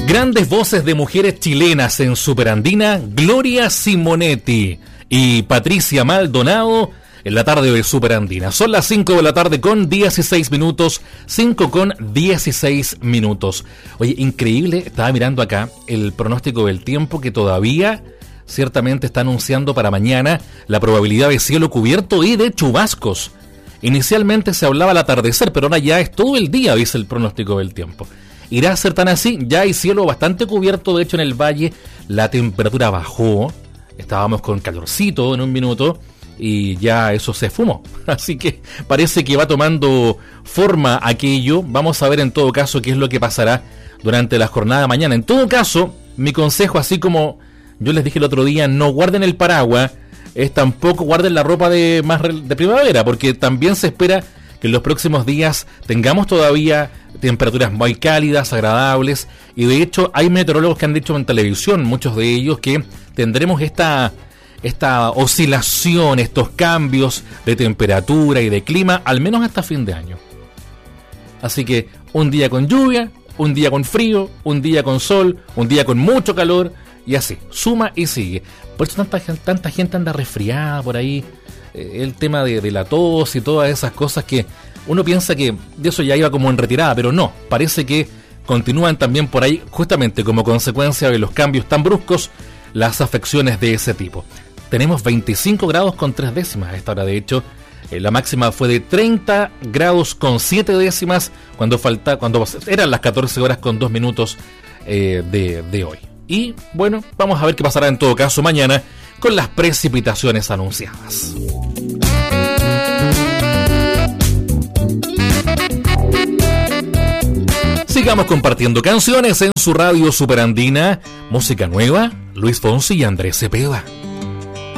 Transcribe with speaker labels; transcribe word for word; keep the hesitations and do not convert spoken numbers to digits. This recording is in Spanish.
Speaker 1: Grandes voces de mujeres chilenas en Superandina, Gloria Simonetti y Patricia Maldonado en la tarde de Superandina. Son las cinco de la tarde con dieciséis minutos, cinco con dieciséis minutos. Oye, increíble, estaba mirando acá el pronóstico del tiempo que todavía ciertamente está anunciando para mañana la probabilidad de cielo cubierto y de chubascos. Inicialmente se hablaba al atardecer, pero ahora ya es todo el día, dice el pronóstico del tiempo. ¿Irá a ser tan así? Ya hay cielo bastante cubierto, de hecho en el valle la temperatura bajó, estábamos con calorcito en un minuto y ya eso se esfumó. Así que parece que va tomando forma aquello. Vamos a ver en todo caso qué es lo que pasará durante la jornada de mañana. En todo caso, mi consejo, así como yo les dije el otro día, no guarden el paraguas, es tampoco guarden la ropa de, más de primavera, porque también se espera que en los próximos días tengamos todavía temperaturas muy cálidas, agradables, y de hecho hay meteorólogos que han dicho en televisión, muchos de ellos, que tendremos esta, esta oscilación, estos cambios de temperatura y de clima, al menos hasta fin de año. Así que un día con lluvia, un día con frío, un día con sol, un día con mucho calor, y así, suma y sigue. Por eso tanta, tanta gente anda resfriada por ahí, eh, el tema de, de la tos y todas esas cosas que uno piensa que de eso ya iba como en retirada, pero no, parece que continúan también por ahí, justamente como consecuencia de los cambios tan bruscos, las afecciones de ese tipo. Tenemos veinticinco grados con tres décimas a esta hora, de hecho, eh, la máxima fue de treinta grados con siete décimas cuando falta, cuando eran las catorce horas con dos minutos eh, de, de hoy. Y bueno, vamos a ver qué pasará en todo caso mañana con las precipitaciones anunciadas. Sigamos compartiendo canciones en su radio Superandina. Música nueva, Luis Fonsi y Andrés Cepeda.